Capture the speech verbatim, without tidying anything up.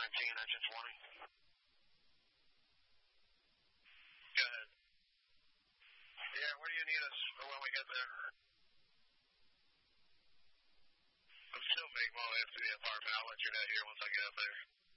nineteen, engine twenty. Go ahead. Yeah, where do you need us for when we get there? I'm still making my way up to the apartment. I'll let you know here once I get up there.